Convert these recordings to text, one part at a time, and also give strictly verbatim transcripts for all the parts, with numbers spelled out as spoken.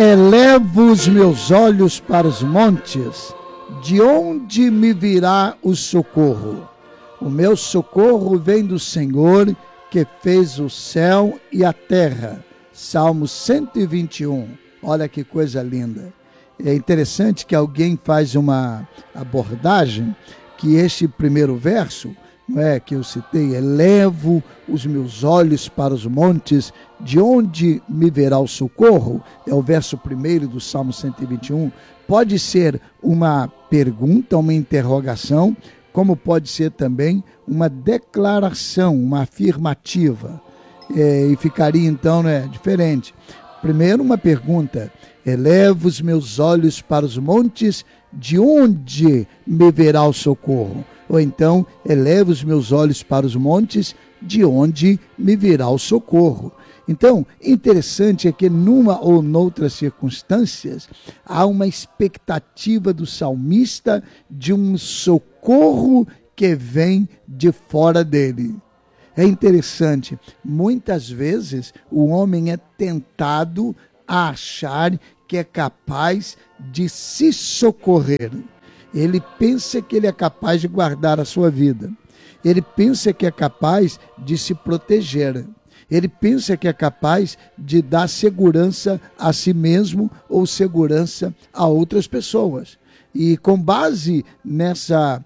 Elevo os meus olhos para os montes, de onde me virá o socorro? O meu socorro vem do Senhor, que fez o céu e a terra. Salmo cento e vinte e um. Olha que coisa linda. É interessante que alguém faz uma abordagem que este primeiro verso, não é, que eu citei, elevo os meus olhos para os montes, de onde me verá o socorro? É o verso primeiro do Salmo cento e vinte e um. Pode ser uma pergunta, uma interrogação, como pode ser também uma declaração, uma afirmativa. É, e ficaria então, né, diferente. Primeiro, uma pergunta: elevo os meus olhos para os montes, de onde me verá o socorro? Ou então, elevo os meus olhos para os montes, de onde me virá o socorro? Então, interessante é que numa ou noutras circunstâncias, há uma expectativa do salmista de um socorro que vem de fora dele. É interessante, muitas vezes o homem é tentado a achar que é capaz de se socorrer. Ele pensa que ele é capaz de guardar a sua vida. Ele pensa que é capaz de se proteger. Ele pensa que é capaz de dar segurança a si mesmo ou segurança a outras pessoas. E com base nessa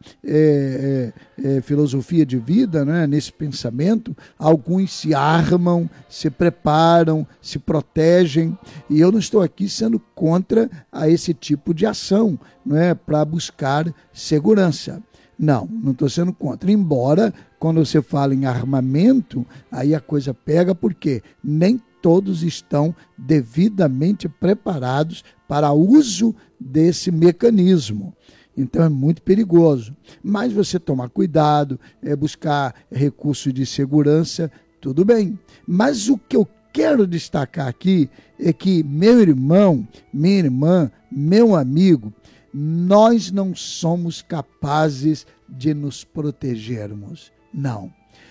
é, é, é, filosofia de vida, né, nesse pensamento, alguns se armam, se preparam, se protegem. E eu não estou aqui sendo contra a esse tipo de ação, não é, para buscar segurança. Não, não estou sendo contra. Embora, quando você fala em armamento, aí a coisa pega, porque nem todos estão devidamente preparados para o uso desse mecanismo. Então é muito perigoso. Mas você tomar cuidado, é buscar recursos de segurança, tudo bem. Mas o que eu quero destacar aqui é que, meu irmão, minha irmã, meu amigo, nós não somos capazes de nos protegermos. Não.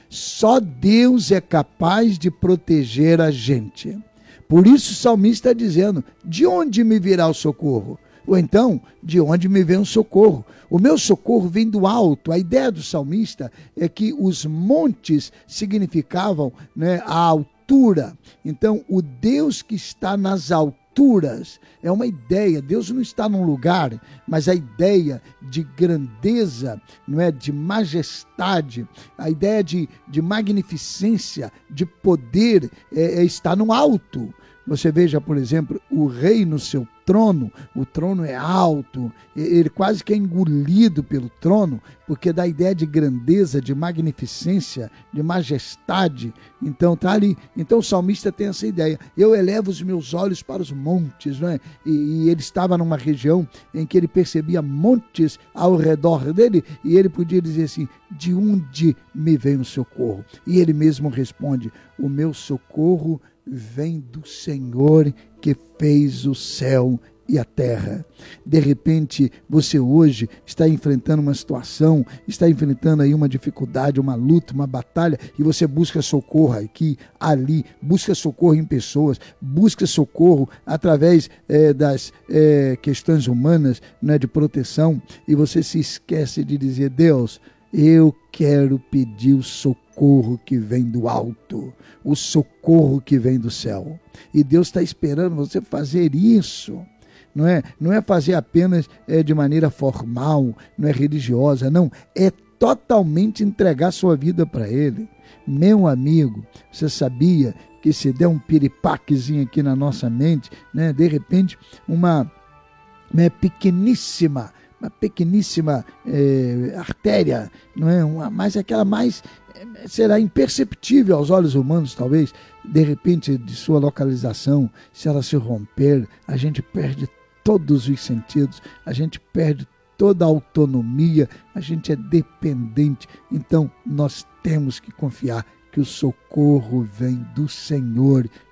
Só Deus é capaz de proteger a gente. Por isso o salmista está dizendo: de onde me virá o socorro? Ou então, de onde me vem o socorro? O meu socorro vem do alto. A ideia do salmista é que os montes significavam, né, a altura. Então, o Deus que está nas alturas é uma ideia. Deus não está num lugar, mas a ideia de grandeza, não é, de majestade, a ideia de, de magnificência, de poder, é, é está no alto. Você veja, por exemplo, o rei no seu trono, o trono é alto, ele quase que é engolido pelo trono, porque dá a ideia de grandeza, de magnificência, de majestade. Então tá ali. Então o salmista tem essa ideia: eu elevo os meus olhos para os montes, não é? E, e ele estava numa região em que ele percebia montes ao redor dele, e ele podia dizer assim: de onde me vem o socorro? E ele mesmo responde: o meu socorro vem do Senhor, que fez o céu e a terra. De repente, você hoje está enfrentando uma situação, está enfrentando aí uma dificuldade, uma luta, uma batalha, e você busca socorro aqui, ali, busca socorro em pessoas, busca socorro através é, das é, questões humanas, né, de proteção, e você se esquece de dizer: Deus, eu quero pedir o socorro que vem do alto, o socorro que vem do céu. E Deus está esperando você fazer isso. Não é, não é fazer apenas é, de maneira formal, não é religiosa, não. É totalmente entregar sua vida para Ele. Meu amigo, você sabia que se der um piripaquezinho aqui na nossa mente, né, de repente, uma, uma pequeníssima uma pequeníssima é, artéria, não é? Uma, mas aquela mais é, será imperceptível aos olhos humanos, talvez, de repente, de sua localização, se ela se romper, a gente perde todos os sentidos, a gente perde toda a autonomia, a gente é dependente. Então, nós temos que confiar que o socorro vem do Senhor,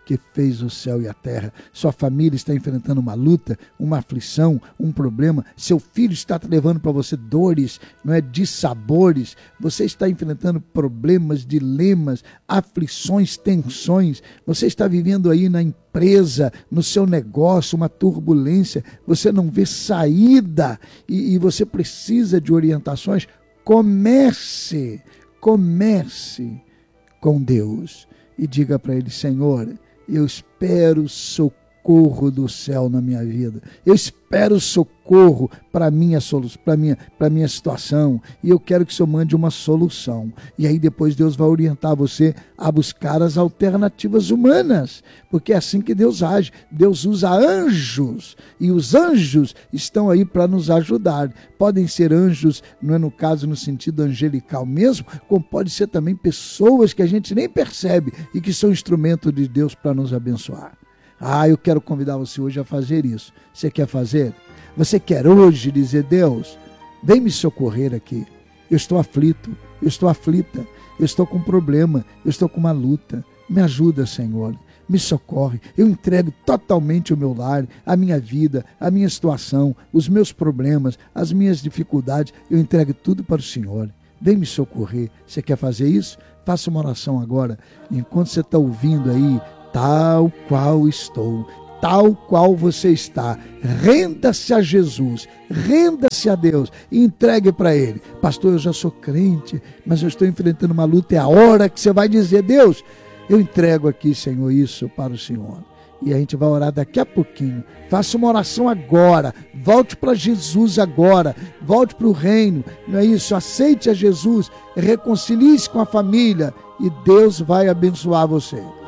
que fez o céu e a terra. Sua família está enfrentando uma luta, uma aflição, um problema. Seu filho está levando para você dores, não é, dissabores. Você está enfrentando problemas, dilemas, aflições, tensões. Você está vivendo aí na empresa, no seu negócio, uma turbulência. Você não vê saída e, e você precisa de orientações. Comece, comece com Deus e diga para Ele: Senhor, eu espero socorro do céu na minha vida. Eu espero socorro para a minha, para minha, para minha situação. E eu quero que o Senhor mande uma solução. E aí depois Deus vai orientar você a buscar as alternativas humanas. Porque é assim que Deus age. Deus usa anjos. E os anjos estão aí para nos ajudar. Podem ser anjos, não é no caso no sentido angelical mesmo, como pode ser também pessoas que a gente nem percebe e que são instrumento de Deus para nos abençoar. Ah, eu quero convidar você hoje a fazer isso. Você quer fazer? Você quer hoje dizer: Deus, vem me socorrer aqui. Eu estou aflito, eu estou aflita, eu estou com um problema, eu estou com uma luta. Me ajuda, Senhor, me socorre. Eu entrego totalmente o meu lar, a minha vida, a minha situação, os meus problemas, as minhas dificuldades. Eu entrego tudo para o Senhor. Vem me socorrer. Você quer fazer isso? Faça uma oração agora, enquanto você está ouvindo aí. Tal qual estou, tal qual você está, renda-se a Jesus, renda-se a Deus e entregue para Ele. Pastor, eu já sou crente, mas eu estou enfrentando uma luta. É a hora que você vai dizer: Deus, eu entrego aqui, Senhor, isso para o Senhor. E a gente vai orar daqui a pouquinho. Faça uma oração agora, volte para Jesus agora, volte para o reino, não é isso? Aceite a Jesus, reconcilie-se com a família e Deus vai abençoar você.